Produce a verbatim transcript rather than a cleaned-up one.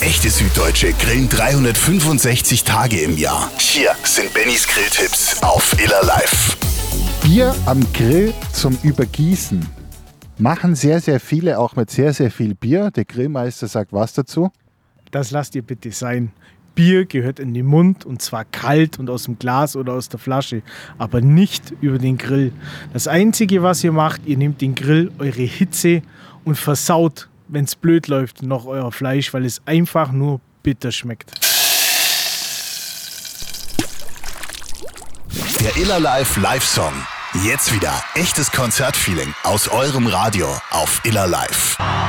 Echte Süddeutsche grillen dreihundertfünfundsechzig Tage im Jahr. Hier sind Bennys Grilltipps auf Iller Live. Bier am Grill zum Übergießen. Machen sehr, sehr viele, auch mit sehr, sehr viel Bier. Der Grillmeister sagt was dazu? Das lasst ihr bitte sein. Bier gehört in den Mund und zwar kalt und aus dem Glas oder aus der Flasche, aber nicht über den Grill. Das Einzige, was ihr macht, ihr nehmt den Grill, eure Hitze und versaut, wenn es blöd läuft, noch euer Fleisch, weil es einfach nur bitter schmeckt. Der Iller Live Live-Song. Jetzt wieder echtes Konzertfeeling aus eurem Radio auf Iller Live.